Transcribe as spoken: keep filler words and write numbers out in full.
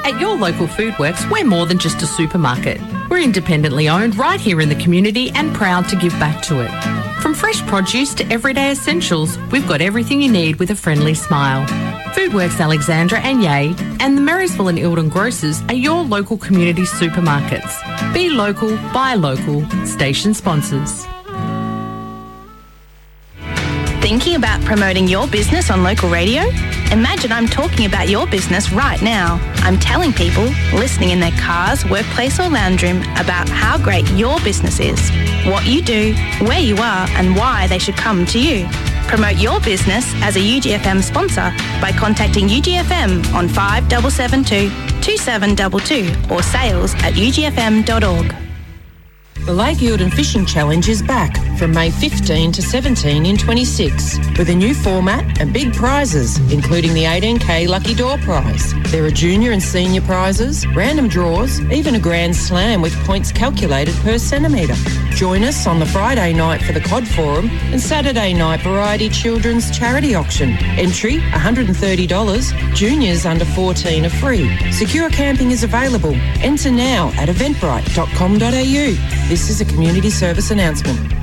At your local Foodworks, we're more than just a supermarket. We're independently owned right here in the community and proud to give back to it. From fresh produce to everyday essentials, we've got everything you need with a friendly smile. Foodworks Alexandra and Yea and the Marysville and Eildon Grocers are your local community supermarkets. Be local, buy local. Station sponsors. Thinking about promoting your business on local radio? Imagine I'm talking about your business right now. I'm telling people listening in their cars, workplace or lounge room about how great your business is, what you do, where you are and why they should come to you. Promote your business as a U G F M sponsor by contacting U G F M on five seven seven two, two seven two two or sales at u g f m dot org. The Lake Eildon Fishing Challenge is back from May fifteenth to seventeenth in twenty-six with a new format and big prizes, including the eighteen K Lucky Door Prize. There are junior and senior prizes, random draws, even a grand slam with points calculated per centimetre. Join us on the Friday night for the Cod Forum and Saturday night Variety Children's Charity Auction. Entry one hundred thirty dollars, juniors under fourteen are free. Secure camping is available. Enter now at eventbrite dot com dot a u. This is a community service announcement.